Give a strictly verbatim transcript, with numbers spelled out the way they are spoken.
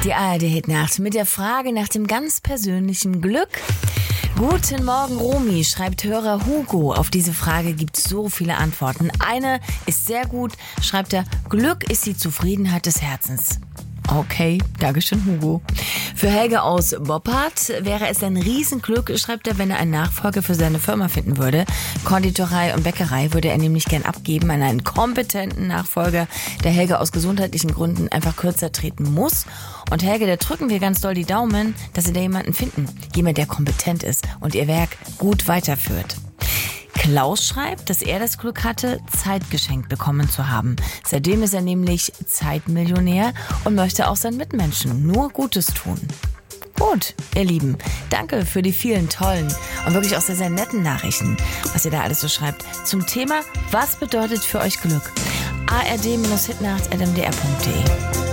Die A R D-Hitnacht mit der Frage nach dem ganz persönlichen Glück. Guten Morgen, Romy, schreibt Hörer Hugo. Auf diese Frage gibt es so viele Antworten. Eine ist sehr gut, schreibt er, Glück ist die Zufriedenheit des Herzens. Okay, Dankeschön, Hugo. Für Helge aus Boppard wäre es ein Riesenglück, schreibt er, wenn er einen Nachfolger für seine Firma finden würde. Konditorei und Bäckerei würde er nämlich gern abgeben an einen kompetenten Nachfolger, der Helge aus gesundheitlichen Gründen einfach kürzer treten muss. Und Helge, da drücken wir ganz doll die Daumen, dass Sie da jemanden finden. Jemand, der kompetent ist und Ihr Werk gut weiterführt. Klaus schreibt, dass er das Glück hatte, Zeit geschenkt bekommen zu haben. Seitdem ist er nämlich Zeitmillionär und möchte auch seinen Mitmenschen nur Gutes tun. Gut, ihr Lieben, danke für die vielen tollen und wirklich auch sehr, sehr netten Nachrichten, was ihr da alles so schreibt. Zum Thema, was bedeutet für euch Glück? A R D Hitnacht at m d r punkt d e